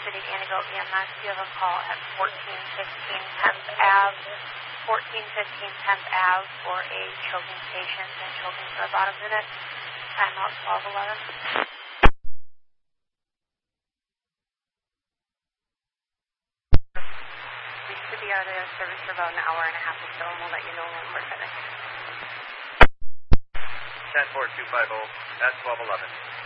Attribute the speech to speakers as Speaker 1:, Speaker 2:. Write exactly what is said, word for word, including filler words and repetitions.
Speaker 1: City Indigo E M S. You have a call at fourteen fifteen tenth Ave, fourteen fifteen tenth Ave for a choking patient and choking for about a minute. Time out twelve eleven. We should be out of service for about an hour and a half or so, and we'll let you know when we're finished.
Speaker 2: ten four two five zero at twelve eleven.